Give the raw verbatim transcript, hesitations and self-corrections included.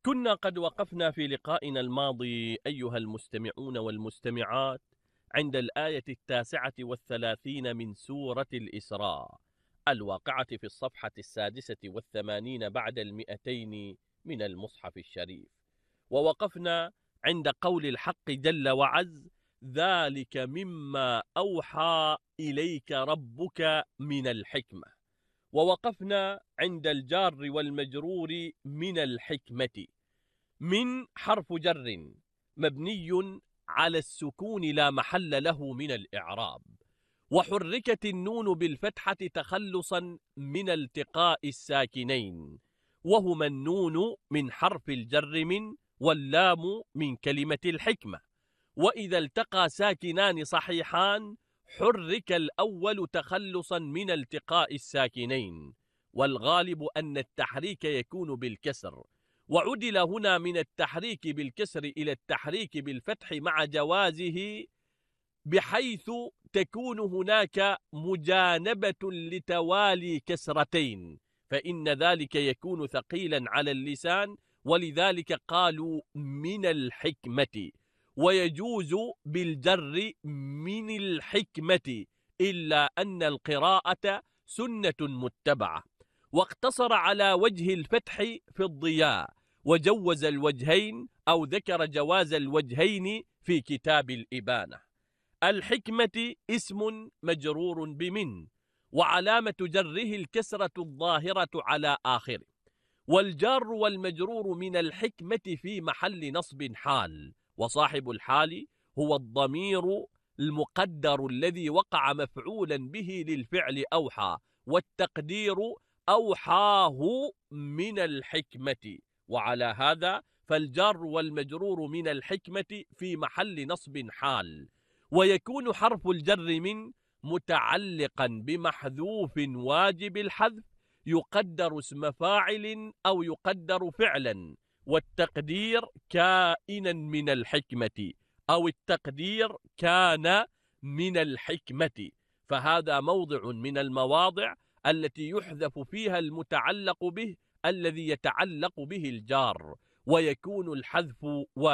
كنا قد وقفنا في لقائنا الماضي أيها المستمعون والمستمعات عند الآية التاسعة والثلاثين من سورة الإسراء الواقعة في الصفحة السادسة والثمانين بعد المئتين من المصحف الشريف، ووقفنا عند قول الحق جل وعز: ذلك مما أوحى إليك ربك من الحكمة. ووقفنا عند الجار والمجرور من الحكمة. من حرف جر مبني على السكون لا محل له من الإعراب، وحركت النون بالفتحة تخلصا من التقاء الساكنين، وهما النون من حرف الجر من، واللام من كلمة الحكمة. وإذا التقى ساكنان صحيحان حرك الأول تخلصا من التقاء الساكنين، والغالب أن التحريك يكون بالكسر، وعدل هنا من التحريك بالكسر إلى التحريك بالفتح مع جوازه، بحيث تكون هناك مجانبة لتوالي كسرتين، فإن ذلك يكون ثقيلا على اللسان، ولذلك قالوا من الحكمة. ويجوز بالجر من الحكمة، إلا أن القراءة سنة متبعة، واقتصر على وجه الفتح في الضياء، وجوز الوجهين أو ذكر جواز الوجهين في كتاب الإبانة. الحكمة اسم مجرور بمن، وعلامة جره الكسرة الظاهرة على آخره، والجار والمجرور من الحكمة في محل نصب حال، وصاحب الحال هو الضمير المقدر الذي وقع مفعولا به للفعل أوحى، والتقدير أوحاه من الحكمة. وعلى هذا فالجار والمجرور من الحكمة في محل نصب حال، ويكون حرف الجر من متعلقا بمحذوف واجب الحذف يقدر اسم فاعل أو يقدر فعلا، والتقدير كائنا من الحكمة، أو التقدير كان من الحكمة. فهذا موضع من المواضع التي يحذف فيها المتعلق به الذي يتعلق به الجار، ويكون الحذف واجب.